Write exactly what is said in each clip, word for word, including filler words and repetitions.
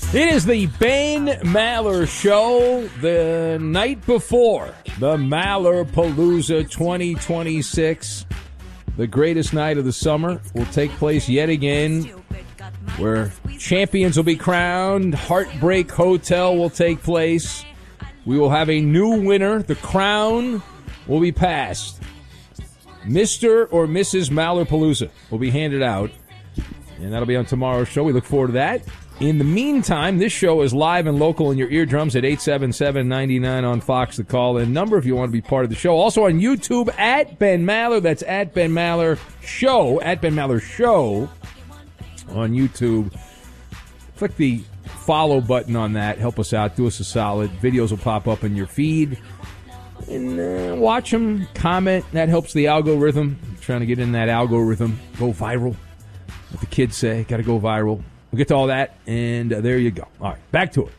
It is the Ben Maller Show the night before the Mallerpalooza twenty twenty-six. The greatest night of the summer will take place yet again, where champions will be crowned. Heartbreak Hotel will take place. We will have a new winner. The crown will be passed. Mister or Missus Mallerpalooza will be handed out, and that'll be on tomorrow's show. We look forward to that. In the meantime, this show is live and local in your eardrums at eight seven seven, nine nine on Fox, the call-in number if you want to be part of the show. Also on YouTube, at Ben Maller. That's at Ben Maller Show. At Ben Maller Show on YouTube. Click the follow button on that. Help us out. Do us a solid. Videos will pop up in your feed. And uh, watch them. Comment. That helps the algorithm. I'm trying to get in that algorithm. Go viral. What the kids say. Got to go viral. We'll get to all that, and uh, there you go. All right, back to it.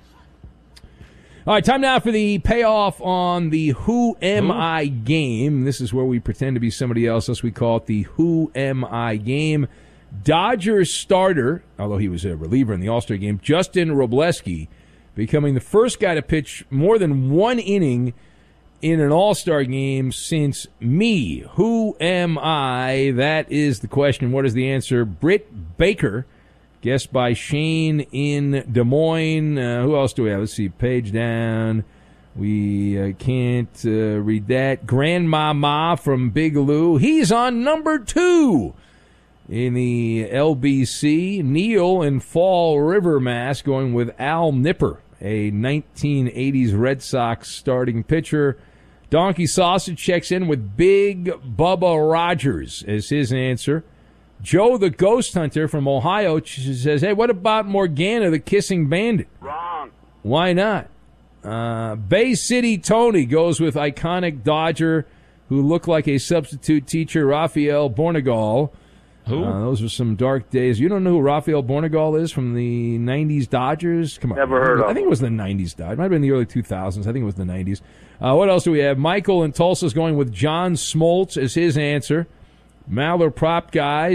All right, time now for the payoff on the Who Am Who? I game. This is where we pretend to be somebody else. Thus we call it the Who Am I game. Dodgers starter, although he was a reliever in the All-Star game, Justin Robleski, becoming the first guy to pitch more than one inning in an All-Star game since me. Who am I? That is the question. What is the answer? Britt Baker. Guessed by Shane in Des Moines. Uh, who else do we have? Let's see. Page down. We uh, can't uh, read that. Grandmama from Big Lou. He's on number two in the L B C. Neil in Fall River, Mass. Going with Al Nipper, a nineteen eighties Red Sox starting pitcher. Donkey Sausage checks in with Big Bubba Rogers as his answer. Joe the Ghost Hunter from Ohio says, hey, what about Morgana the Kissing Bandit? Wrong. Why not? Uh, Bay City Tony goes with iconic Dodger who looked like a substitute teacher, Rafael Bornegal. Who? Uh, those were some dark days. You don't know who Rafael Bornegal is from the nineties Dodgers? Come on. Never heard of him. I think it was the nineties Dodgers. It might have been the early two thousands. I think it was the nineties. Uh, what else do we have? Michael in Tulsa's going with John Smoltz as his answer. Maller Prop Guy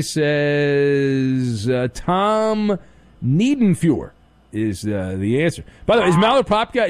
says uh, Tom Niedenfuhr is uh, the answer. By the way, is Maller Prop Guy...